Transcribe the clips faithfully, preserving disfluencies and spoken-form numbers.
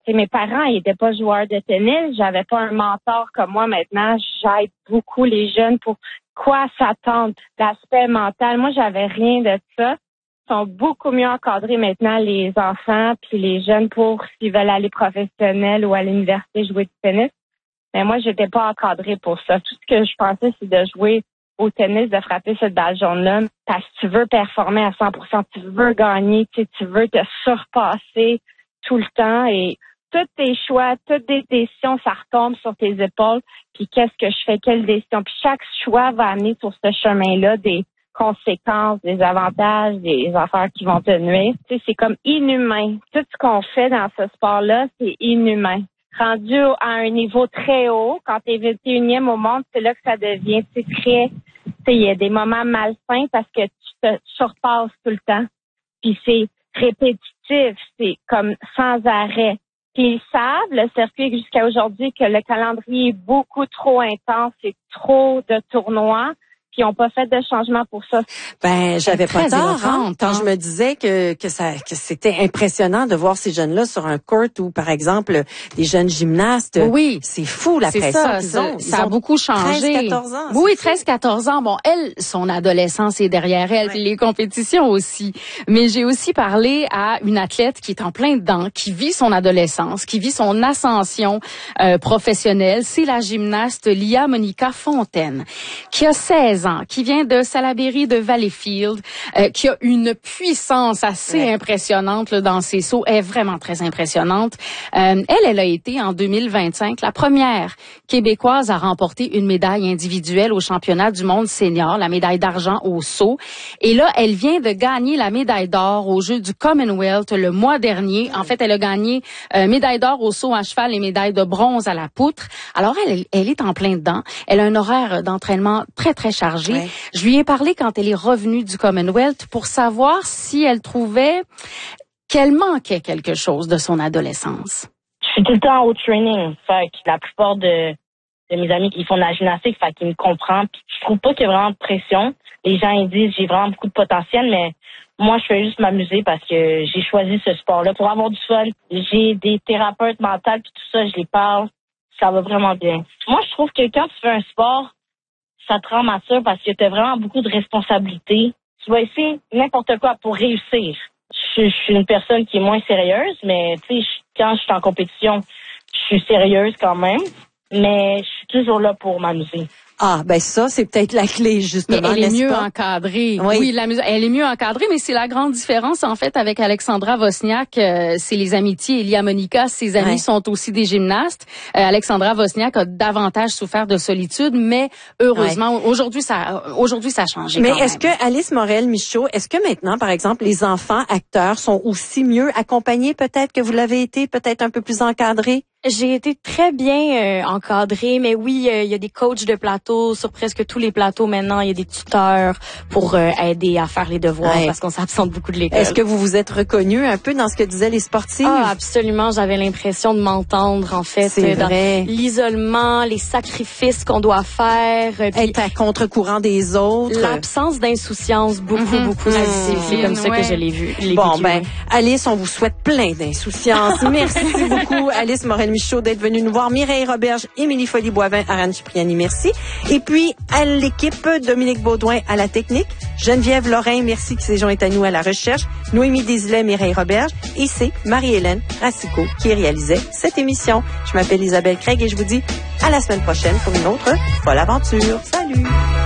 T'sais, mes parents, ils étaient pas joueurs de tennis. J'avais pas un mentor comme moi maintenant. J'aide beaucoup les jeunes pour quoi s'attendre, l'aspect mental. Moi, j'avais rien de ça. Ils sont beaucoup mieux encadrés maintenant, les enfants puis les jeunes, pour s'ils veulent aller professionnel ou à l'université jouer du tennis. Mais moi, j'étais pas encadrée pour ça. Tout ce que je pensais, c'est de jouer au tennis, de frapper cette balle jaune-là. Parce que tu veux performer à cent pour cent, tu veux gagner, tu sais, tu veux te surpasser tout le temps. Et tous tes choix, toutes tes décisions, ça retombe sur tes épaules. Puis qu'est-ce que je fais, quelle décision. Puis chaque choix va amener sur ce chemin-là des conséquences, des avantages, des affaires qui vont te nuire. Tu sais, c'est comme inhumain. Tout ce qu'on fait dans ce sport-là, c'est inhumain. Rendu à un niveau très haut, quand t'es vingt et unième au monde, c'est là que ça devient très, tu sais, il y a des moments malsains parce que tu te surpasses tout le temps. Puis c'est répétitif, c'est comme sans arrêt. Puis ils savent, le circuit jusqu'à aujourd'hui, que le calendrier est beaucoup trop intense, c'est trop de tournois. Puis ils n'ont pas fait de changement pour ça. Ben, j'avais pas tort, hein, quand je me disais que que ça que c'était impressionnant de voir ces jeunes-là sur un court où, par exemple, des jeunes gymnastes. Oui. C'est fou la pression ça, qu'ils ça, ont. Ils ça a ont beaucoup changé. treize, quatorze ans. Oui, treize, quatorze ans. Bon, elle, son adolescence est derrière elle, ouais. Puis les compétitions aussi. Mais j'ai aussi parlé à une athlète qui est en plein dedans, qui vit son adolescence, qui vit son ascension euh, professionnelle. C'est la gymnaste Lia Monica Fontaine, qui a seize ans, qui vient de Salaberry de Valleyfield, euh, qui a une puissance assez ouais. impressionnante là, dans ses sauts. Elle est vraiment très impressionnante. Euh, elle, elle a été en deux mille vingt-cinq la première Québécoise à remporter une médaille individuelle au championnat du monde senior, la médaille d'argent au saut. Et là, elle vient de gagner la médaille d'or aux Jeux du Commonwealth le mois dernier. En fait, elle a gagné euh, médaille d'or au saut à cheval et médaille de bronze à la poutre. Alors, elle, elle est en plein dedans. Elle a un horaire d'entraînement très, très chargé. Ouais. Je lui ai parlé quand elle est revenue du Commonwealth pour savoir si elle trouvait qu'elle manquait quelque chose de son adolescence. Je suis tout le temps au training. Fait que la plupart de, de mes amis qui font de la gymnastique, fait qu'ils me comprennent. Puis je trouve pas qu'il y a vraiment de pression. Les gens, ils disent j'ai vraiment beaucoup de potentiel, mais moi, je fais juste m'amuser parce que j'ai choisi ce sport-là pour avoir du fun. J'ai des thérapeutes mentales puis tout ça, je les parle. Ça va vraiment bien. Moi, je trouve que quand tu fais un sport, ça te rend mature parce que tu as vraiment beaucoup de responsabilités. Tu vas essayer n'importe quoi pour réussir. Je, je suis une personne qui est moins sérieuse, mais tu sais, quand je suis en compétition, je suis sérieuse quand même, mais je suis toujours là pour m'amuser. Ah, ben ça, c'est peut-être la clé, justement. Mais elle est mieux pas? encadrée. Oui, oui la, elle est mieux encadrée, mais c'est la grande différence, en fait, avec Alexandra Wozniak. Euh, c'est les amitiés. Lia Monica, ses amis ouais. sont aussi des gymnastes. Euh, Alexandra Wozniak a davantage souffert de solitude, mais heureusement, ouais. aujourd'hui, ça aujourd'hui, ça a changé. Mais quand est-ce même. que, Alice Morel-Michaud, est-ce que maintenant, par exemple, les enfants acteurs sont aussi mieux accompagnés, peut-être, que vous l'avez été, peut-être un peu plus encadrés? J'ai été très bien euh, encadrée, mais oui, il euh, y a des coachs de plateau sur presque tous les plateaux maintenant. Il y a des tuteurs pour euh, aider à faire les devoirs ouais. parce qu'on s'absente beaucoup de l'école. Est-ce que vous vous êtes reconnue un peu dans ce que disaient les sportifs? Ah, absolument. J'avais l'impression de m'entendre, en fait. C'est dans vrai. L'isolement, les sacrifices qu'on doit faire. Euh, Être à contre-courant des autres. L'absence d'insouciance, beaucoup, mm-hmm. beaucoup. Mmh. C'est, c'est comme ça ouais. que je l'ai vu. L'ai bon, vécu. ben, Alice, on vous souhaite plein d'insouciance. Merci beaucoup, Alice Morel-Michaud, d'être venue nous voir. Mireille Roberge, Émilie Folly-Boivin, Aran Cipriani, merci. Et puis, à l'équipe, Dominique Baudouin à la technique, Geneviève Lorrain, merci qui s'est jointe à nous à la recherche, Noémie Desilets, Mireille Roberge, et c'est Marie-Hélène Racicot qui réalisait cette émission. Je m'appelle Isabelle Craig et je vous dis à la semaine prochaine pour une autre folle aventure. Salut!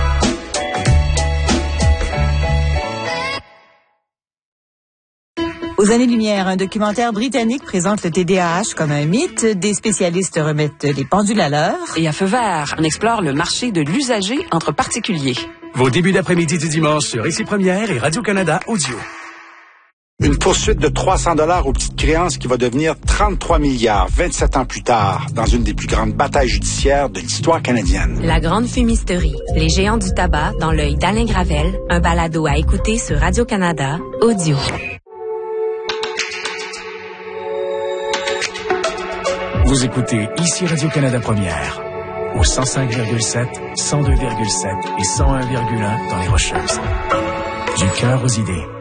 Aux années-lumière, un documentaire britannique présente le T D A H comme un mythe. Des spécialistes remettent les pendules à l'heure. Et à Feu vert, on explore le marché de l'usager entre particuliers. Vos débuts d'après-midi du dimanche sur Ici Première et Radio-Canada Audio. Une poursuite de trois cents dollars aux petites créances qui va devenir trente-trois milliards vingt-sept ans plus tard dans une des plus grandes batailles judiciaires de l'histoire canadienne. La grande fumisterie, les géants du tabac dans l'œil d'Alain Gravel, un balado à écouter sur Radio-Canada Audio. Vous écoutez Ici Radio-Canada Première, au cent cinq virgule sept, cent deux virgule sept et cent un virgule un dans les Rocheuses. Du cœur aux idées.